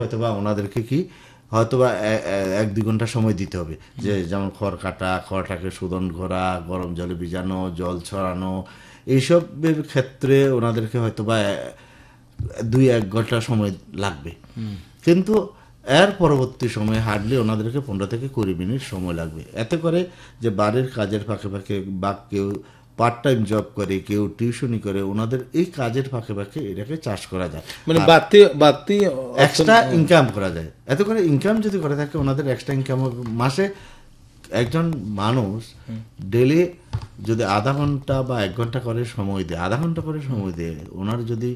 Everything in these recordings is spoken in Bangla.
হয়তোবা ওনাদেরকে কি হয়তোবা 1-2 ঘন্টা সময় দিতে হবে, যে যেমন খড় কাটা, খড়টাকে শোধন করা, গরম জলে ভিজানো, জল ছড়ানো, এইসবের ক্ষেত্রে ওনাদেরকে হয়তোবা 2-1 ঘন্টা সময় লাগবে। কিন্তু এর পরবর্তী সময়ে হার্ডলি ওনাদেরকে 15 থেকে 20 মিনিট সময় লাগবে। এতে করে যে বাড়ির কাজের ফাঁকে ফাঁকে বা কেউ পার্ট টাইম জব করে, কেউ টিউশনি করে, ওনাদের এই কাজের ফাঁকে ফাঁকে এটাকে চাষ করা যায়, মানে বাড়তি এক্সট্রা ইনকাম করা যায়। এতে করে ইনকাম যদি করে থাকে ওনাদের এক্সট্রা ইনকাম মাসে একজন মানুষ ডেলি যদি আধা ঘন্টা বা 1 ঘন্টা করে সময় দেয়, আধা ঘন্টা করে সময় দেয়, ওনার যদি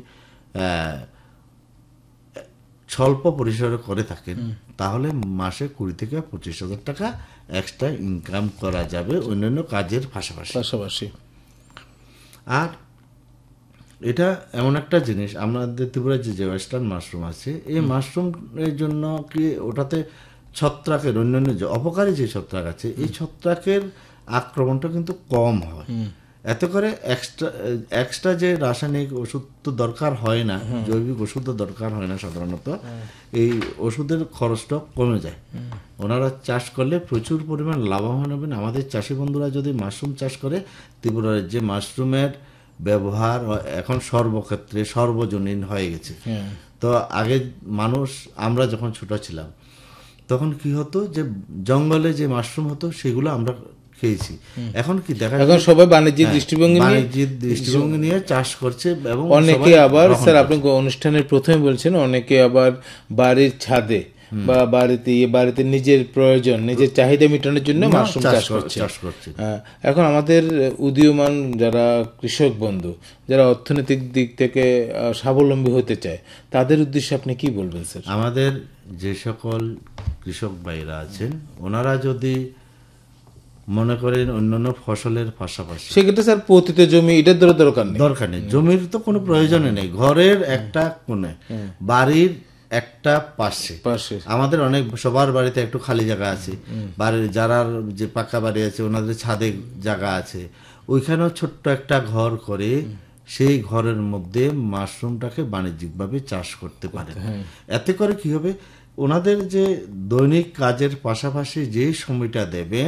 স্বল্প পরিসরে করে থাকেন তাহলে মাসে 20 থেকে 25 হাজার টাকা এক্সট্রা ইনকাম করা যাবে অন্যান্য কাজের পাশাপাশি। আর এটা এমন একটা জিনিস, আমাদের ত্রিপুরায় যে ওয়েস্টার্ন মাশরুম আছে, এই মাশরুমের জন্য কি ওটাতে ছত্রাকের অন্যান্য যে অপকারী যে ছত্রাক আছে, এই ছত্রাকের আক্রমণটা কিন্তু কম হয়। এতে করে এক্সট্রা যে রাসায়নিক ওষুধ তো দরকার হয় না, জৈবিক ওষুধও দরকার হয় না সাধারণত, এই ওষুধের খরচটা কমে যায়। ওনারা চাষ করলে প্রচুর পরিমাণ লাভবান হবেন। আমাদের চাষি বন্ধুরা যদি মাশরুম চাষ করে, ত্রিপুরার যে মাশরুমের ব্যবহার এখন সর্বক্ষেত্রে সর্বজনীন হয়ে গেছে। তো আগে আমরা যখন ছোট ছিলাম তখন কি হতো, যে জঙ্গলে যে মাশরুম হতো সেগুলো আমরা খেয়েছি। এখন কি দেখা এখন সবাই বাণিজ্যিক দৃষ্টিভঙ্গি নিয়ে চাষ করছে। এবং অনেকে আবার, স্যার আপনি অনুষ্ঠানের প্রথমে বলছেন, অনেকে আবার বাড়ির ছাদে বা বাড়িতে নিজের প্রয়োজন, নিজের চাহিদা মেটানোর জন্য মাশরুম চাষ করছে। এখন আমাদের উদীয়মান যারা কৃষক বন্ধু, যারা অর্থনৈতিক দিক থেকে স্বাবলম্বী হতে চায়, তাদের উদ্দেশ্যে আপনি কি বলবেন স্যার? আমাদের যে সকল কৃষক ভাইরা আছেন, ওনারা যদি মনে করেন অন্যান্য ফসলের পাশাপাশি, সেক্ষেত্রে স্যার পতিত জমি এটার দরকার নেই, জমির তো কোনো প্রয়োজনই নেই। ঘরের একটা কোণে, বাড়ির একটা পাশে, আমাদের সবার বাড়িতে একটু খালি জায়গা আছে, বাড়ির যারা যে পাকা বাড়ি আছে ওনাদের ছাদে জায়গা আছে, ওইখানেও ছোট্ট একটা ঘর করে সেই ঘরের মধ্যে মাশরুমটাকে বাণিজ্যিকভাবে চাষ করতে পারে। এতে করে কি হবে, ওনাদের যে দৈনিক কাজের পাশাপাশি যে সময়টা দেবেন,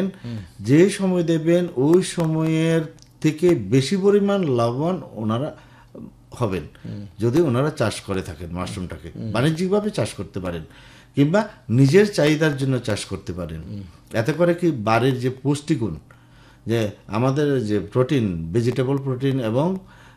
ওই সময়ের থেকে বেশি পরিমাণ লাভবান ওনারা হবেন যদি ওনারা চাষ করে থাকেন। মাশরুমটাকে বাণিজ্যিকভাবে চাষ করতে পারেন কিংবা নিজের চাহিদার জন্য চাষ করতে পারেন। এতে করে কি বাড়ির যে পুষ্টিগুণ, যে আমাদের যে প্রোটিন, ভেজিটেবল প্রোটিন এবং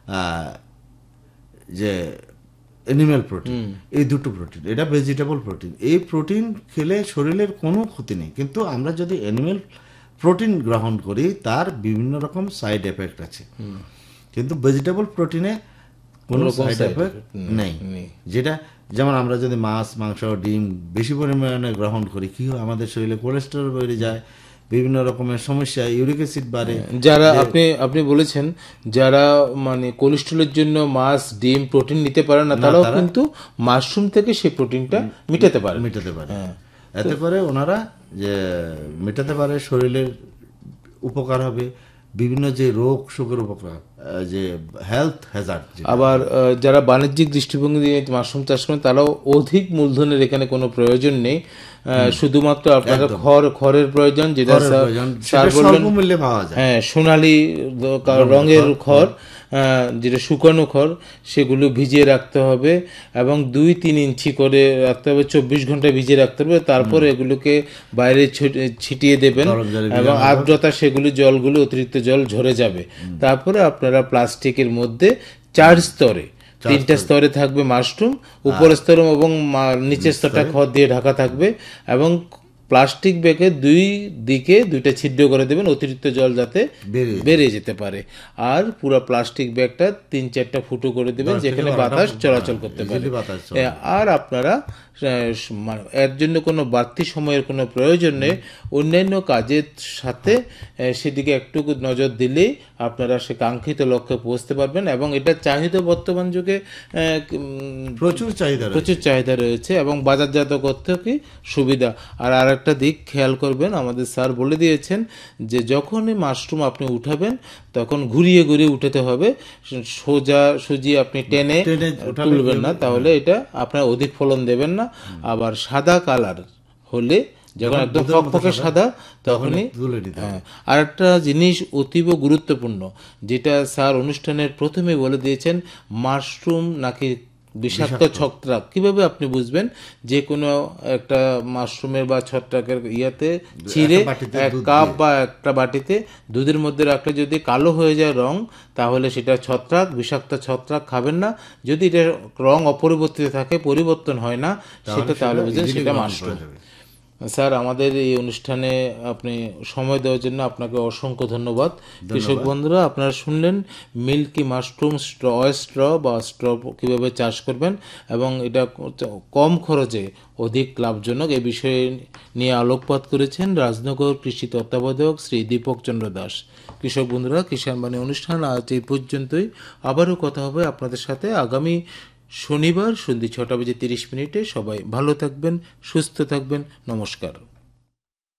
যে অ্যানিম্যাল প্রোটিন, এই দুটো প্রোটিন, এটা ভেজিটেবল প্রোটিন, এই প্রোটিন খেলে শরীরের কোনো ক্ষতি নেই। কিন্তু আমরা যদি অ্যানিম্যাল প্রোটিন গ্রহণ করি তার বিভিন্ন রকম সাইড এফেক্ট আছে, কিন্তু ভেজিটেবল প্রোটিনে কোনো সাইড এফেক্ট নেই। যেটা যেমন আমরা যদি মাছ, মাংস, ডিম বেশি পরিমাণে গ্রহণ করি, কি হয়, আমাদের শরীরে কোলেস্টেরল বেড়ে যায়, বিভিন্ন রকমের সমস্যা, ইউরিক অ্যাসিড বাড়ে। যারা আপনি বলেছেন যারা মানে কোলেস্টেরলের জন্য মাছ, ডিম, প্রোটিন নিতে পারে না, তারাও কিন্তু মাশরুম থেকে সেই প্রোটিনটা মেটাতে পারে। এতে করে ওনারা যে মেটাতে পারে, শরীরের উপকার হবে, বিভিন্ন যে রোগ শোকের উপকার, যে হেলথ হ্যাজার্ড। আবার যারা বাণিজ্যিক দৃষ্টিভঙ্গি দিয়ে মাশরুম চাষ করেন তারাও অধিক মূলধনের এখানে কোনো প্রয়োজন নেই, শুধুমাত্র আপনার খড়ের প্রয়োজন, যেটা স্বল্প মূল্যে পাওয়া যায়। সোনালী রঙের খড়, যেটা শুকানো খড়, সেগুলো ভিজিয়ে রাখতে হবে এবং 2-3 ইঞ্চি করে রাখতে হবে, 24 ঘন্টা ভিজিয়ে রাখতে হবে। তারপরে এগুলোকে বাইরে ছিটিয়ে দেবেন এবং আর্দ্রতা সেগুলো জলগুলো অতিরিক্ত জল ঝরে যাবে। তারপরে আপনারা প্লাস্টিকের মধ্যে 4 স্তরে, 3টা স্তরে থাকবে মাশরুম, উপরের স্তর এবং নিচের স্তরটা খড় দিয়ে ঢাকা থাকবে এবং প্লাস্টিক ব্যাগে 2 দিকে 2টা ছিদ্র করে দেবেন, অতিরিক্ত জল যাতে বেরিয়ে যেতে পারে। আর পুরো প্লাস্টিক ব্যাগটা 3-4টা ফুটো করে দেবেন যেখানে বাতাস চলাচল করতে পারে। আর আপনারা এর জন্য কোনো বাড়তি সময়ের কোনো প্রয়োজন নেই, অন্যান্য কাজের সাথে সেদিকে একটু নজর দিলেই আপনারা সে কাঙ্ক্ষিত লক্ষ্যে পৌঁছতে পারবেন। এবং এটা চাহিদা বর্তমান যুগে প্রচুর চাহিদা রয়েছে এবং বাজারজাত করতে কি সুবিধা। আর আরেকটা দিক খেয়াল করবেন, আমাদের স্যার বলে দিয়েছেন যে যখনই মাশরুম আপনি উঠাবেন তখন ঘুরিয়ে ঘুরিয়ে উঠাতে হবে, সোজি আপনি টেনে তুলবেন না, তাহলে এটা আপনার অধিক ফলন দেবেন না। আবার সাদা কালার হলে, যখন একদম ফকফকে সাদা, তখনই আর একটা জিনিস অতীব গুরুত্বপূর্ণ, যেটা স্যার অনুষ্ঠানের প্রথমে বলে দিয়েছেন, মাশরুম নাকি বিষাক্ত ছত্রাক কিভাবে আপনি বুঝবেন? যে কোনো একটা মাশরুমের বা ছত্রাকের ইয়াতে ছিঁড়ে এক কাপ বা একটা বাটিতে দুধের মধ্যে রাখলে যদি কালো হয়ে যায় রং, তাহলে সেটা ছত্রাক, বিষাক্ত ছত্রাক, খাবেন না। যদি এটা রং অপরিবর্তিত থাকে, পরিবর্তন হয় না, সেটা তাহলে বুঝবেন সেটা মাশরুম। স্যার, আমাদের এই অনুষ্ঠানে আপনি সময় দেওয়ার জন্য আপনাকে অসংখ্য ধন্যবাদ। কৃষক বন্ধুরা, আপনারা শুনলেন মিল্কি মাশরুম স্ট্র বা স্ট্র কীভাবে চাষ করবেন এবং এটা কম খরচে অধিক লাভজনক, এই বিষয়ে নিয়ে আলোকপাত করেছেন রাজনগর কৃষি তত্ত্বাবধায়ক শ্রী দীপক চন্দ্র দাস। কৃষক বন্ধুরা, কিষাণ বাণী অনুষ্ঠান আজ এই পর্যন্তই। আবারও কথা হবে আপনাদের সাথে আগামী শনিবার সন্ধ্যে 6:30 সবাই ভালো থাকবেন, সুস্থ থাকবেন। নমস্কার।